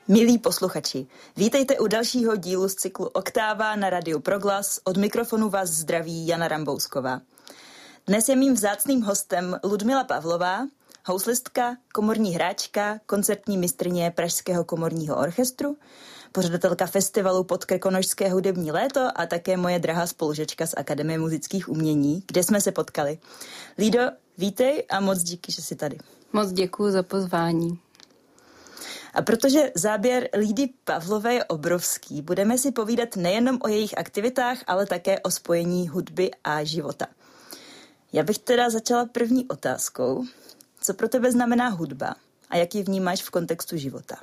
Milí posluchači, vítejte u dalšího dílu z cyklu Oktáva na Radiu Proglas. Od mikrofonu vás zdraví Jana Rambousková. Dnes je mým vzácným hostem Ludmila Pavlová, houslistka, komorní hráčka, koncertní mistryně Pražského komorního orchestru, pořadatelka festivalu Podkrkonošské hudební léto a také moje drahá spolužečka z Akademie muzických umění, kde jsme se potkali. Lído, vítej a moc díky, že jsi tady. Moc děkuji za pozvání. A protože záběr Lídy Pavlové je obrovský, budeme si povídat nejenom o jejich aktivitách, ale také o spojení hudby a života. Já bych teda začala první otázkou. Co pro tebe znamená hudba a jak ji vnímáš v kontextu života?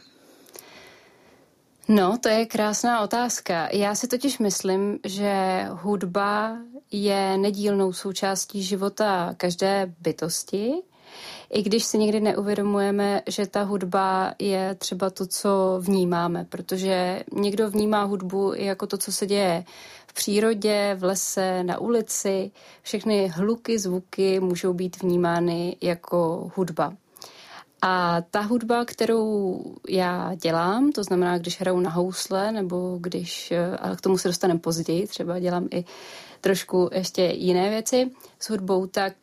No, to je krásná otázka. Já si totiž myslím, že hudba je nedílnou součástí života každé bytosti, i když si někdy neuvědomujeme, že ta hudba je třeba to, co vnímáme, protože někdo vnímá hudbu jako to, co se děje v přírodě, v lese, na ulici. Všechny hluky, zvuky můžou být vnímány jako hudba. A ta hudba, kterou já dělám, to znamená, když hraju na housle, nebo když, ale k tomu se dostaneme později, třeba dělám i trošku ještě jiné věci s hudbou, tak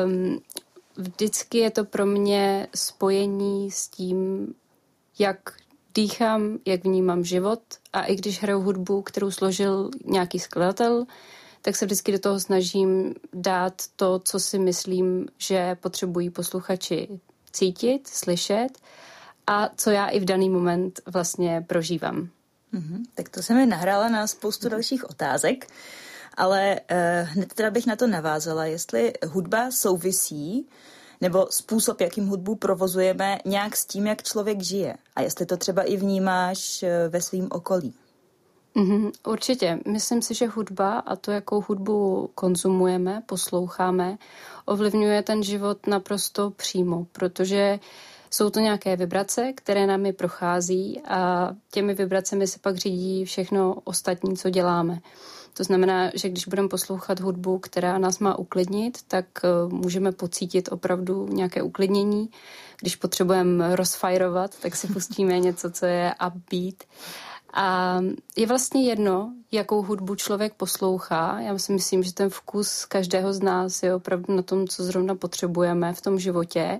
vždycky je to pro mě spojení s tím, jak dýchám, jak vnímám život, a i když hraju hudbu, kterou složil nějaký skladatel, tak se vždycky do toho snažím dát to, co si myslím, že potřebují posluchači cítit, slyšet a co já i v daný moment vlastně prožívám. Tak to se mi nahrála na spoustu dalších otázek, ale hned teda bych na to navázala, jestli hudba souvisí nebo způsob, jakým hudbu provozujeme, nějak s tím, jak člověk žije. A jestli to třeba i vnímáš ve svém okolí. Určitě. Myslím si, že hudba a to, jakou hudbu konzumujeme, posloucháme, ovlivňuje ten život naprosto přímo, protože jsou to nějaké vibrace, které námi prochází a těmi vibracemi se pak řídí všechno ostatní, co děláme. To znamená, že když budeme poslouchat hudbu, která nás má uklidnit, tak můžeme pocítit opravdu nějaké uklidnění. Když potřebujeme rozfajrovat, tak si pustíme něco, co je upbeat. A je vlastně jedno, jakou hudbu člověk poslouchá. Já si myslím, že ten vkus každého z nás je opravdu na tom, co zrovna potřebujeme v tom životě.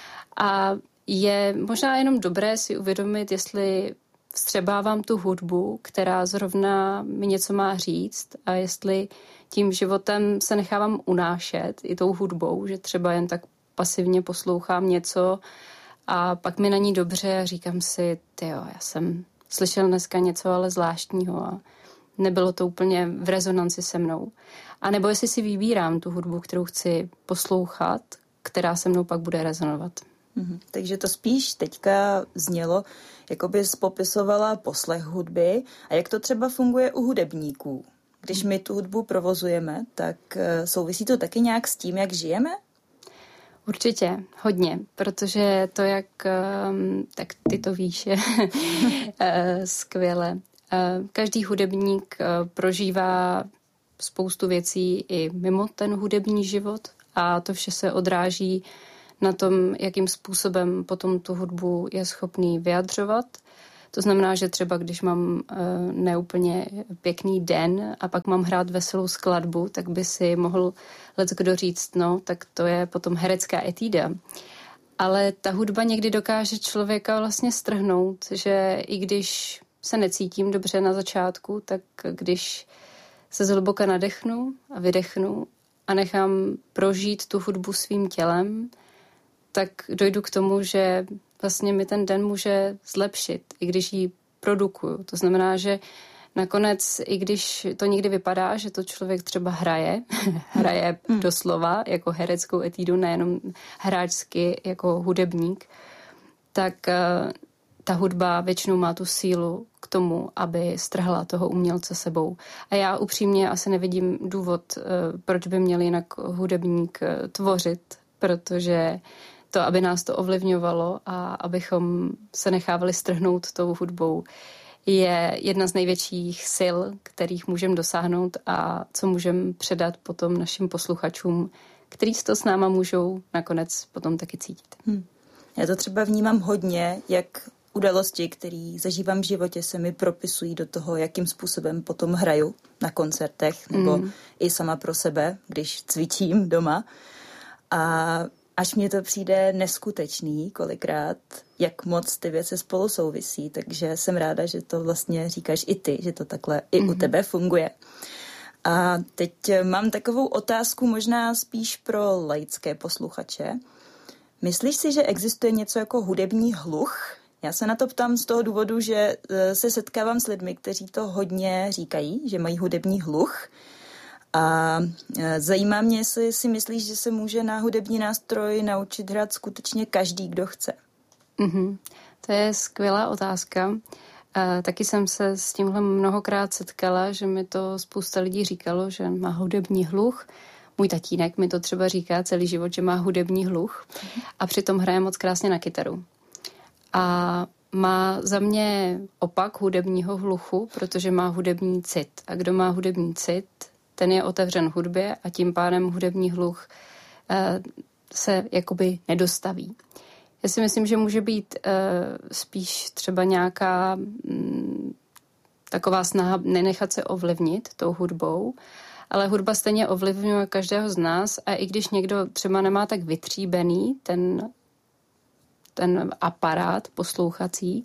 A je možná jenom dobré si uvědomit, jestli vstřebávám tu hudbu, která zrovna mi něco má říct, a jestli tím životem se nechávám unášet i tou hudbou, že třeba jen tak pasivně poslouchám něco a pak mi na ní dobře a říkám si, já jsem slyšel dneska něco ale zvláštního a nebylo to úplně v rezonanci se mnou. A nebo jestli si vybírám tu hudbu, kterou chci poslouchat, která se mnou pak bude rezonovat. Takže to spíš teďka znělo, jako bys popisovala poslech hudby. A jak to třeba funguje u hudebníků? Když my tu hudbu provozujeme, tak souvisí to taky nějak s tím, jak žijeme? Určitě, hodně, protože to, jak tak ty to víš, je skvěle. Každý hudebník prožívá spoustu věcí i mimo ten hudební život a to vše se odráží na tom, jakým způsobem potom tu hudbu je schopný vyjadřovat. To znamená, že třeba když mám neúplně pěkný den a pak mám hrát veselou skladbu, tak by si mohl leckdo říct, no, tak to je potom herecká etída. Ale ta hudba někdy dokáže člověka vlastně strhnout, že i když se necítím dobře na začátku, tak když se zhluboka nadechnu a vydechnu a nechám prožít tu hudbu svým tělem, tak dojdu k tomu, že vlastně mi ten den může zlepšit, i když ji produkuju. To znamená, že nakonec, i když to někdy vypadá, že to člověk třeba hraje doslova jako hereckou etídu, nejenom hráčsky jako hudebník, tak ta hudba většinou má tu sílu k tomu, aby strhla toho umělce sebou. A já upřímně asi nevidím důvod, proč by měl jinak hudebník tvořit, protože to, aby nás to ovlivňovalo a abychom se nechávali strhnout tou hudbou, je jedna z největších sil, kterých můžeme dosáhnout a co můžeme předat potom našim posluchačům, kteří to s náma můžou nakonec potom taky cítit. Já to třeba vnímám hodně, jak události, které zažívám v životě, se mi propisují do toho, jakým způsobem potom hraju na koncertech nebo i sama pro sebe, když cvičím doma. A až mně to přijde neskutečný kolikrát, jak moc ty věci spolu souvisí, takže jsem ráda, že to vlastně říkáš i ty, že to takhle i u tebe funguje. A teď mám takovou otázku možná spíš pro laické posluchače. Myslíš si, že existuje něco jako hudební hluch? Já se na to ptám z toho důvodu, že se setkávám s lidmi, kteří to hodně říkají, že mají hudební hluch. A zajímá mě, jestli si myslíš, že se může na hudební nástroj naučit hrát skutečně každý, kdo chce. To je skvělá otázka. Taky jsem se s tímhle mnohokrát setkala, že mi to spousta lidí říkalo, že má hudební hluch. Můj tatínek mi to třeba říká celý život, že má hudební hluch a přitom hraje moc krásně na kytaru. A má za mě opak hudebního hluchu, protože má hudební cit. A kdo má hudební cit, ten je otevřen hudbě a tím pádem hudební hluch se jakoby nedostaví. Já si myslím, že může být spíš třeba nějaká taková snaha nenechat se ovlivnit tou hudbou, ale hudba stejně ovlivňuje každého z nás a i když někdo třeba nemá tak vytříbený ten aparát poslouchací,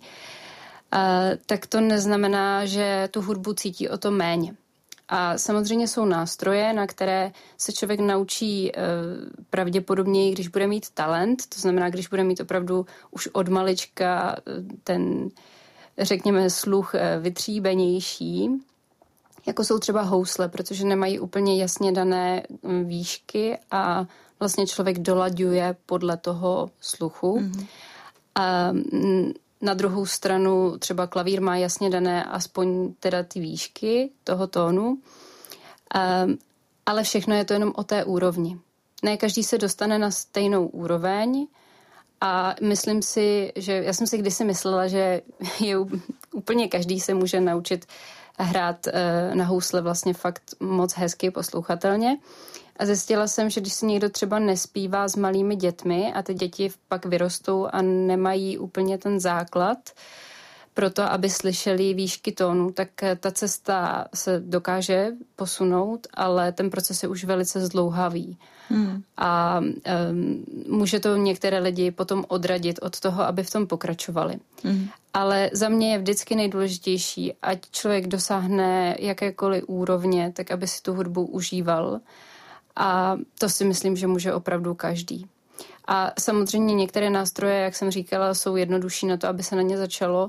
tak to neznamená, že tu hudbu cítí o to méně. A samozřejmě jsou nástroje, na které se člověk naučí pravděpodobně, když bude mít talent, to znamená, když bude mít opravdu už od malička ten, řekněme, sluch vytříbenější, jako jsou třeba housle, protože nemají úplně jasně dané výšky a vlastně člověk dolaďuje podle toho sluchu. A na druhou stranu třeba klavír má jasně dané aspoň teda ty výšky toho tónu, ale všechno je to jenom o té úrovni. Ne každý se dostane na stejnou úroveň a myslím si, že já jsem si kdysi myslela, že úplně každý se může naučit hrát na housle vlastně fakt moc hezky, poslouchatelně. A zjistila jsem, že když si někdo třeba nespívá s malými dětmi a ty děti pak vyrostou a nemají úplně ten základ pro to, aby slyšeli výšky tónu, tak ta cesta se dokáže posunout, ale ten proces je už velice zdlouhavý. A může to některé lidi potom odradit od toho, aby v tom pokračovali. Ale za mě je vždycky nejdůležitější, ať člověk dosáhne jakékoliv úrovně, tak aby si tu hudbu užíval. A to si myslím, že může opravdu každý. A samozřejmě některé nástroje, jak jsem říkala, jsou jednodušší na to, aby se na ně začalo,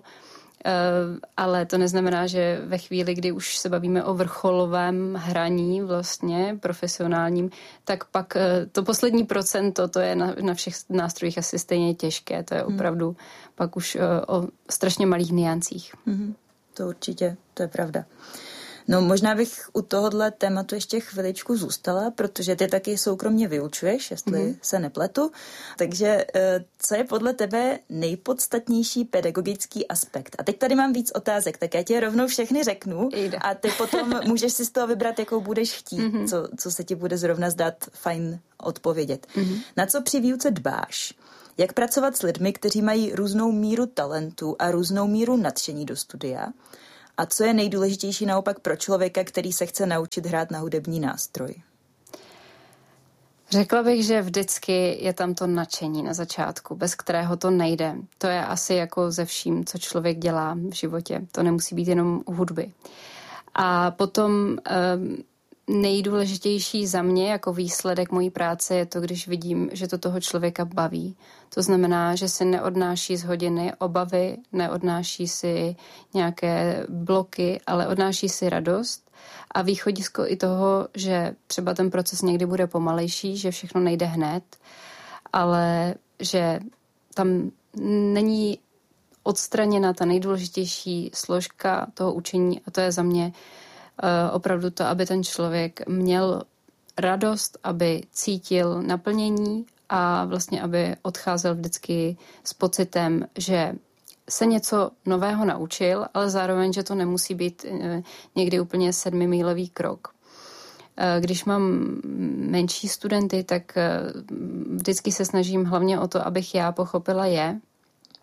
ale to neznamená, že ve chvíli, kdy už se bavíme o vrcholovém hraní vlastně profesionálním, tak pak to poslední procento, to je na všech nástrojích asi stejně těžké. To je opravdu pak už o strašně malých niancích. To určitě, to je pravda. No možná bych u tohohle tématu ještě chviličku zůstala, protože ty taky soukromně vyučuješ, jestli se nepletu. Takže co je podle tebe nejpodstatnější pedagogický aspekt? A teď tady mám víc otázek, tak já tě rovnou všechny řeknu a ty potom můžeš si z toho vybrat, jakou budeš chtít, co se ti bude zrovna zdát fajn odpovědět. Na co při výuce dbáš? Jak pracovat s lidmi, kteří mají různou míru talentu a různou míru nadšení do studia? A co je nejdůležitější naopak pro člověka, který se chce naučit hrát na hudební nástroj? Řekla bych, že vždycky je tam to nadšení na začátku, bez kterého to nejde. To je asi jako ze vším, co člověk dělá v životě. To nemusí být jenom u hudby. A potom nejdůležitější za mě jako výsledek mojí práce je to, když vidím, že to toho člověka baví. To znamená, že si neodnáší z hodiny obavy, neodnáší si nějaké bloky, ale odnáší si radost a východisko i toho, že třeba ten proces někdy bude pomalejší, že všechno nejde hned, ale že tam není odstraněna ta nejdůležitější složka toho učení a to je za mě opravdu to, aby ten člověk měl radost, aby cítil naplnění a vlastně, aby odcházel vždycky s pocitem, že se něco nového naučil, ale zároveň, že to nemusí být někdy úplně 7mílový krok. Když mám menší studenty, tak vždycky se snažím hlavně o to, abych já pochopila je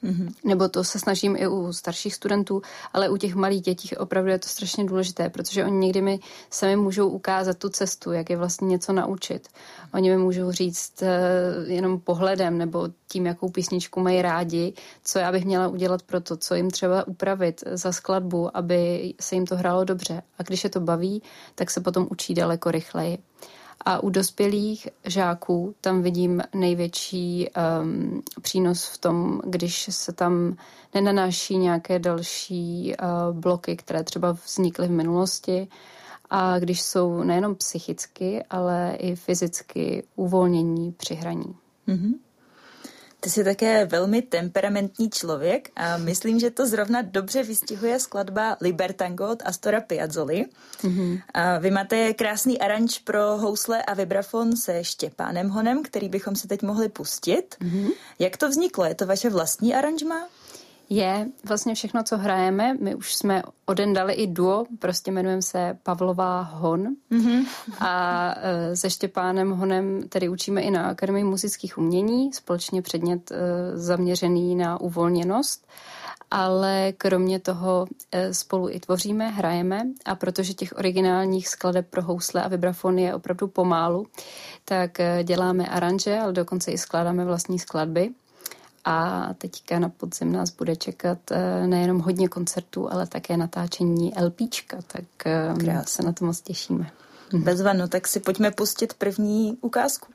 Nebo to se snažím i u starších studentů, ale u těch malých dětí opravdu je to strašně důležité, protože oni někdy mi sami můžou ukázat tu cestu, jak je vlastně něco naučit. Oni mi můžou říct jenom pohledem nebo tím, jakou písničku mají rádi, co já bych měla udělat pro to, co jim třeba upravit za skladbu, aby se jim to hrálo dobře. A když je to baví, tak se potom učí daleko rychleji. A u dospělých žáků tam vidím největší přínos v tom, když se tam nenanáší nějaké další bloky, které třeba vznikly v minulosti a když jsou nejenom psychicky, ale i fyzicky uvolnění při hraní. Mm-hmm. Ty jsi také velmi temperamentní člověk a myslím, že to zrovna dobře vystihuje skladba Libertango od Astora Piazzoli. Mm-hmm. A vy máte krásný aranž pro housle a vibrafon se Štěpánem Honem, který bychom si teď mohli pustit. Mm-hmm. Jak to vzniklo? Je to vaše vlastní aranžma? Je vlastně všechno, co hrajeme. My už jsme odendali i duo, prostě jmenujeme se Pavlová Hon. Mm-hmm. A se Štěpánem Honem tedy učíme i na Akademii muzických umění, společně předmět zaměřený na uvolněnost. Ale kromě toho spolu i tvoříme, hrajeme a protože těch originálních skladeb pro housle a vibrafon je opravdu pomálu, tak děláme aranže, ale dokonce i skládáme vlastní skladby. A teďka na podzim nás bude čekat nejenom hodně koncertů, ale také natáčení LPčka, tak se na to moc těšíme. Bezva, no tak si pojďme pustit první ukázku.